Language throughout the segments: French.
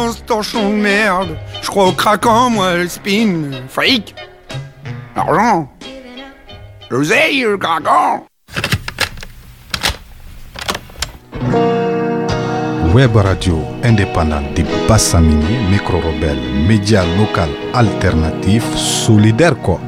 dans ce torchon de merde. Je crois au craquant, moi, le spin, le fric, l'argent, l'oseille, le craquant. Web radio indépendante de Bassamini, micro-rebelle, média local alternatif, solidaire quoi.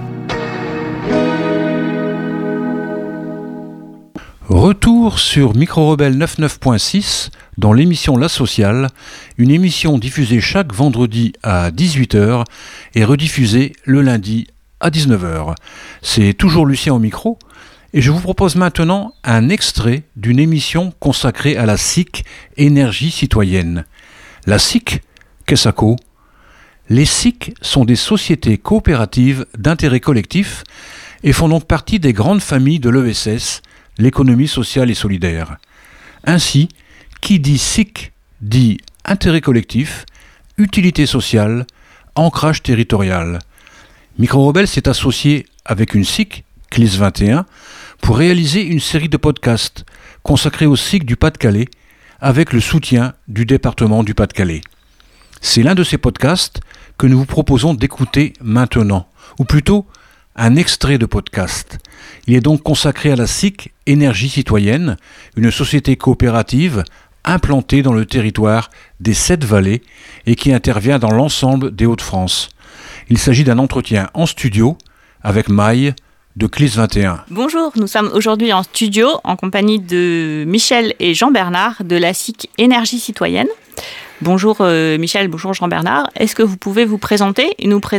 Retour sur Micro-Rebelle 99.6 dans l'émission La Sociale, une émission diffusée chaque vendredi à 18h et rediffusée le lundi à 19h. C'est toujours Lucien au micro et je vous propose maintenant un extrait d'une émission consacrée à la SIC Énergie Citoyenne. La SIC, qu'est-ce que ça? Les SIC sont des sociétés coopératives d'intérêt collectif et font donc partie des grandes familles de l'ESS, l'économie sociale et solidaire. Ainsi, qui dit SIC dit intérêt collectif, utilité sociale, ancrage territorial. Micro-Rebelle s'est associé avec une SIC, CLIS 21, pour réaliser une série de podcasts consacrés au SIC du Pas-de-Calais avec le soutien du département du Pas-de-Calais. C'est l'un de ces podcasts que nous vous proposons d'écouter maintenant, ou plutôt un extrait de podcast. Il est donc consacré à la SIC Énergie Citoyenne, une société coopérative implantée dans le territoire des 7 vallées et qui intervient dans l'ensemble des Hauts-de-France. Il s'agit d'un entretien en studio avec Maï de CLIS 21. Bonjour, nous sommes aujourd'hui en studio en compagnie de Michel et Jean-Bernard de la SIC Énergie Citoyenne. Bonjour Michel, bonjour Jean-Bernard. Est-ce que vous pouvez nous présenter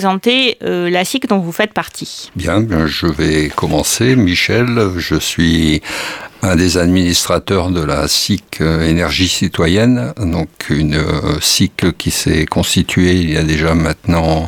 la SIC dont vous faites partie? Bien, je vais commencer. Michel, je suis un des administrateurs de la SIC Énergie Citoyenne, donc une SIC qui s'est constituée il y a déjà maintenant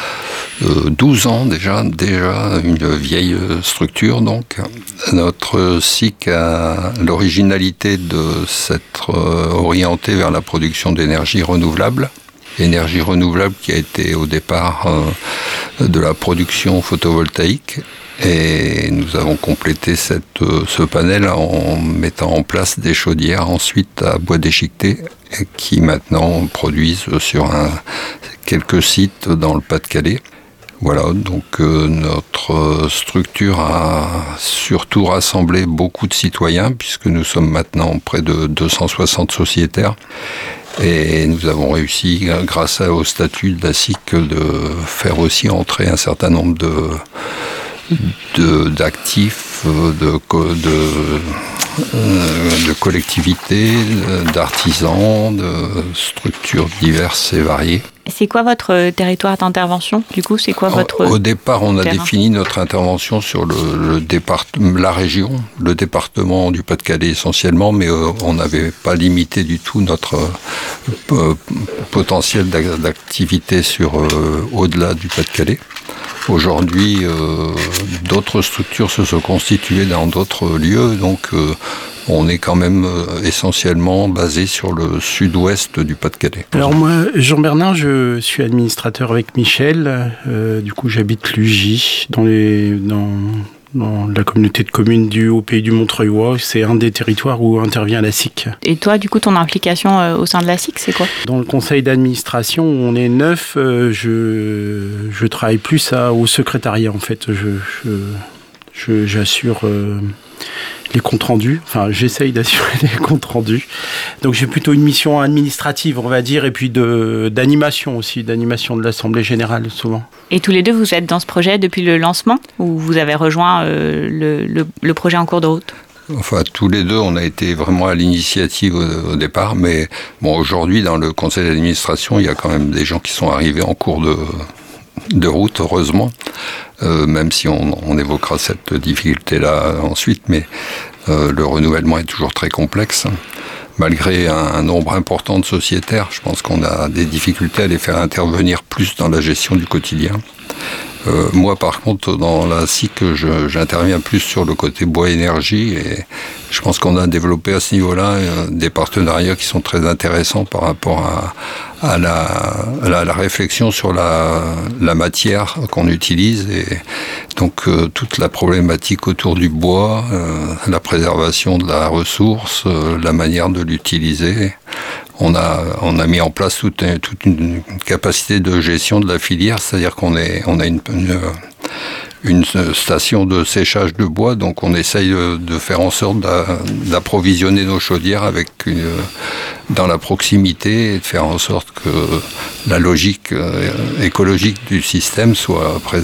12 ans déjà une vieille structure donc. Notre SIC a l'originalité de s'être orienté vers la production d'énergie renouvelable. Énergie renouvelable qui a été au départ de la production photovoltaïque. Et nous avons complété ce panel en mettant en place des chaudières ensuite à bois déchiqueté qui maintenant produisent sur quelques sites dans le Pas-de-Calais. Voilà, donc notre structure a surtout rassemblé beaucoup de citoyens puisque nous sommes maintenant près de 260 sociétaires et nous avons réussi, grâce au statut de la SIC, de faire aussi entrer un certain nombre d'actifs, de collectivités, d'artisans, de structures diverses et variées. C'est quoi votre territoire d'intervention? Du coup, c'est quoi votre Au départ, on a terrain défini notre intervention sur la région, le département du Pas-de-Calais essentiellement, mais on n'avait pas limité du tout notre potentiel d'activité sur au-delà du Pas-de-Calais. Aujourd'hui, d'autres structures se sont constituées dans d'autres lieux, donc on est quand même essentiellement basé sur le sud-ouest du Pas-de-Calais. Alors moi, Jean-Bernard, je suis administrateur avec Michel. Du coup, j'habite Lugy, dans la communauté de communes du Haut-Pays du Montreuil. C'est un des territoires où intervient la SIC. Et toi, du coup, ton implication au sein de la SIC, c'est quoi? Dans le conseil d'administration, on est 9. Je travaille plus au secrétariat, en fait. J'assure les comptes rendus. Enfin, j'essaye d'assurer les comptes rendus. Donc, j'ai plutôt une mission administrative, on va dire, et puis d'animation aussi, d'animation de l'Assemblée générale, souvent. Et tous les deux, vous êtes dans ce projet depuis le lancement ou vous avez rejoint le projet en cours de route? Enfin, tous les deux, on a été vraiment à l'initiative au départ, mais bon, aujourd'hui, dans le conseil d'administration, il y a quand même des gens qui sont arrivés en cours de route, heureusement, même si on évoquera cette difficulté-là ensuite, mais le renouvellement est toujours très complexe. Malgré un nombre important de sociétaires, je pense qu'on a des difficultés à les faire intervenir plus dans la gestion du quotidien. Moi, par contre, dans la SIC, j'interviens plus sur le côté bois-énergie et je pense qu'on a développé à ce niveau-là des partenariats qui sont très intéressants par rapport à la réflexion sur la matière qu'on utilise et donc toute la problématique autour du bois, la préservation de la ressource, la manière de l'utiliser. on a mis en place toute une capacité de gestion de la filière, c'est-à-dire qu'on a une station de séchage de bois, donc on essaye de faire en sorte d'approvisionner nos chaudières dans la proximité et de faire en sorte que la logique écologique du système soit présente.